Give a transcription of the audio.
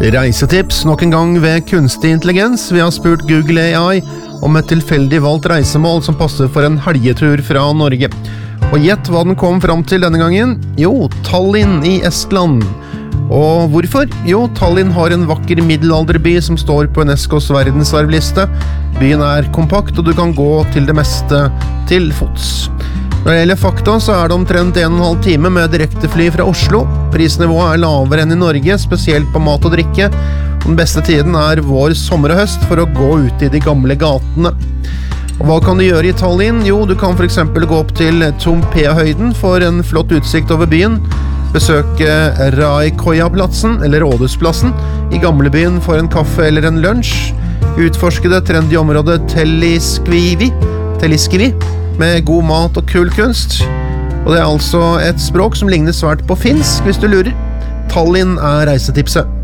Reisetips nok en gang ved kunstig intelligens. Vi har spurt Google AI om et tilfeldig valgt reisemål som passer for en helgetur fra Norge. Og gjett hva den kom fram til denne gangen? Jo, Tallinn i Estland. Og hvorfor? Jo, Tallinn har en vakker middelalderby som står på UNESCOs verdensarvliste. Byen er kompakt, og du kan gå til det meste til fots. Når det gjelder fakta, så er det omtrent 1,5 time med direktefly fra Oslo. Prisnivået er lavere enn i Norge, spesielt på mat og drikke. Den beste tiden er vår, sommer og høst for å gå ut i de gamle gatene. Og hva kan du gjøre i Tallinn? Jo, du kan for eksempel gå opp til Tompea-høyden for en flott utsikt over byen, besøke Raikoja-platsen, eller Rådhusplassen, i gamlebyen for en kaffe eller en lunsj, utforske det trendy området Telliskivi, med god mat og kul kunst. Og det er altså et språk som ligner svært på finsk, hvis du lurer. Tallinn er reisetipset.